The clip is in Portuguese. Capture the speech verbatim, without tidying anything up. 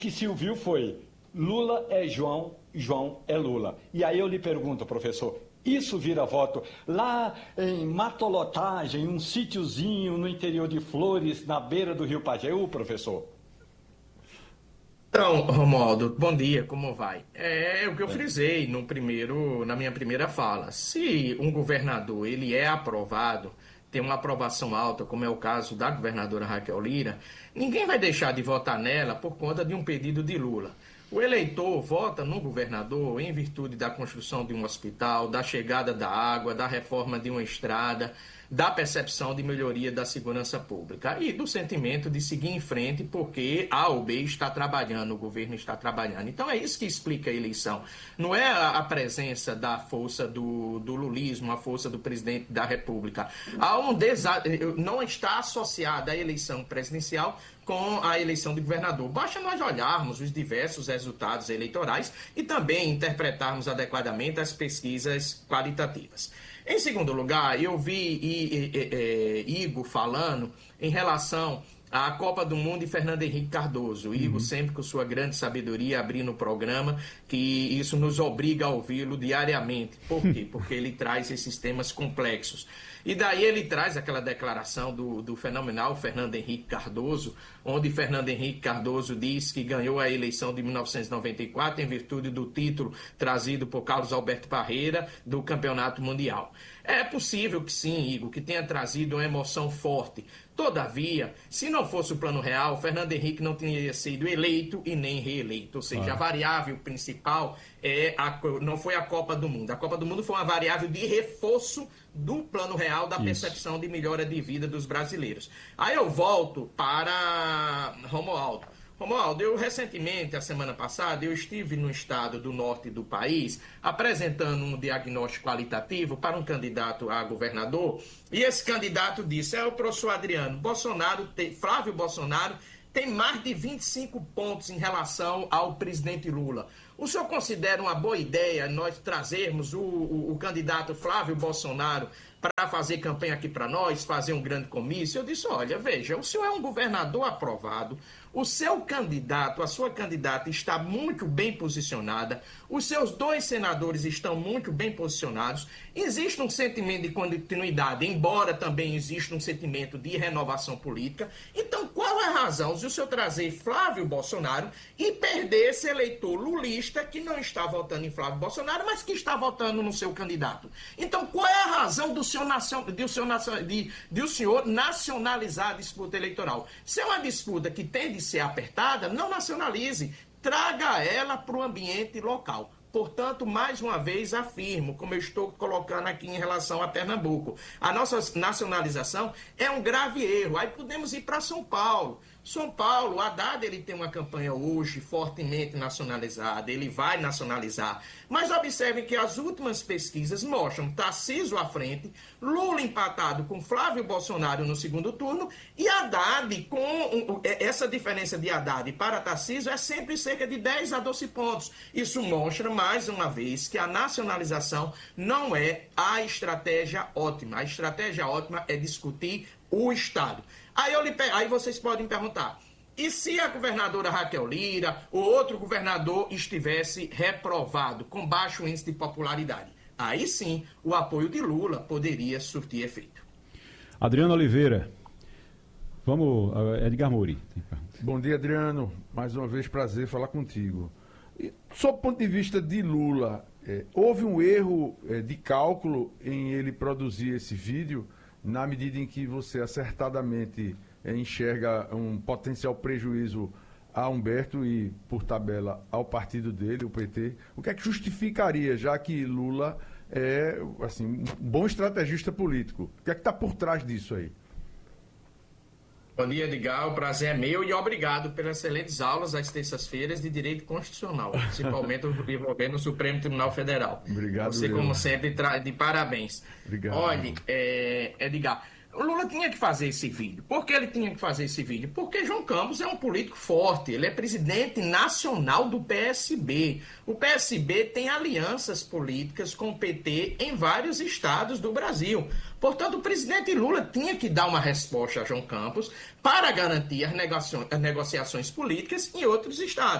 que se ouviu foi Lula é João, João é Lula. E aí eu lhe pergunto, professor, isso vira voto lá em Matolotagem, um sítiozinho no interior de Flores, na beira do Rio Pajeú, professor? Então, Romualdo, bom dia, como vai? É o que eu Bem, frisei no primeiro, na minha primeira fala. Se um governador ele é aprovado, tem uma aprovação alta, como é o caso da governadora Raquel Lira, ninguém vai deixar de votar nela por conta de um pedido de Lula. O eleitor vota no governador em virtude da construção de um hospital, da chegada da água, da reforma de uma estrada, da percepção de melhoria da segurança pública e do sentimento de seguir em frente porque A ou B está trabalhando, o governo está trabalhando. Então é isso que explica a eleição. Não é a presença da força do, do lulismo, a força do presidente da República. Há um desa... Não está associada a eleição presidencial com a eleição de governador. Basta nós olharmos os diversos resultados eleitorais e também interpretarmos adequadamente as pesquisas qualitativas. Em segundo lugar, eu vi I, I, I, Igor falando em relação à Copa do Mundo e Fernando Henrique Cardoso. Igor uhum. sempre com sua grande sabedoria abrindo o programa, que isso nos obriga a ouvi-lo diariamente. Por quê? Porque ele traz esses temas complexos. E daí ele traz aquela declaração do, do fenomenal Fernando Henrique Cardoso, onde Fernando Henrique Cardoso diz que ganhou a eleição de mil novecentos e noventa e quatro em virtude do título trazido por Carlos Alberto Parreira do Campeonato Mundial. É possível que sim, Igor, que tenha trazido uma emoção forte. Todavia, se não fosse o Plano Real, Fernando Henrique não teria sido eleito e nem reeleito. Ou seja, a variável principal é a, não foi a Copa do Mundo. A Copa do Mundo foi uma variável de reforço do Plano Real, da percepção de melhora de vida dos brasileiros. Aí eu volto para Romualdo. Romualdo, eu recentemente, a semana passada, eu estive no estado do norte do país apresentando um diagnóstico qualitativo para um candidato a governador e esse candidato disse, é o professor Adriano, Bolsonaro, Flávio Bolsonaro tem mais de vinte e cinco pontos em relação ao presidente Lula. O senhor considera uma boa ideia nós trazermos o, o, o candidato Flávio Bolsonaro para fazer campanha aqui para nós, fazer um grande comício? Eu disse, olha, veja, o senhor é um governador aprovado, o seu candidato, a sua candidata está muito bem posicionada, os seus dois senadores estão muito bem posicionados, existe um sentimento de continuidade, embora também exista um sentimento de renovação política. Então, qual é a razão de o senhor trazer Flávio Bolsonaro e perder esse eleitor lulista que não está votando em Flávio Bolsonaro, mas que está votando no seu candidato? Então, qual é a razão do senhor, de, o senhor, de, de o senhor nacionalizar a disputa eleitoral? Se é uma disputa que tem de ser apertada, não nacionalize, traga ela para o ambiente local. Portanto, mais uma vez afirmo, como eu estou colocando aqui em relação a Pernambuco, a nossa nacionalização é um grave erro. Aí podemos ir para São Paulo. São Paulo, o Haddad, ele tem uma campanha hoje fortemente nacionalizada, ele vai nacionalizar. Mas observem que as últimas pesquisas mostram Tarcísio à frente, Lula empatado com Flávio Bolsonaro no segundo turno e Haddad, com essa diferença de Haddad para Tarcísio é sempre cerca de dez a doze pontos. Isso mostra, mais uma vez, que a nacionalização não é a estratégia ótima. A estratégia ótima é discutir o Estado. Aí, eu lhe, aí vocês podem perguntar, e se a governadora Raquel Lira ou outro governador estivesse reprovado, com baixo índice de popularidade? Aí sim, o apoio de Lula poderia surtir efeito. Adriano Oliveira, vamos, Edgar Mouri. Bom dia, Adriano. Mais uma vez, prazer falar contigo. E, sob o ponto de vista de Lula, é, houve um erro é, de cálculo em ele produzir esse vídeo, na medida em que você acertadamente é, enxerga um potencial prejuízo a Humberto e, por tabela, ao partido dele, o P T. O que é que justificaria, já que Lula é assim, um bom estrategista político? O que é que está por trás disso aí? Bom dia, Edgar. O prazer é meu e obrigado pelas excelentes aulas às terças-feiras de Direito Constitucional, principalmente envolvendo o Supremo Tribunal Federal. Obrigado, Você, meu. como sempre, de parabéns. Obrigado. Olha, é, Edgar, O Lula tinha que fazer esse vídeo. Por que ele tinha que fazer esse vídeo? Porque João Campos é um político forte, ele é presidente nacional do P S B. O P S B tem alianças políticas com o P T em vários estados do Brasil. Portanto, o presidente Lula tinha que dar uma resposta a João Campos para garantir as negociações políticas em outros estados.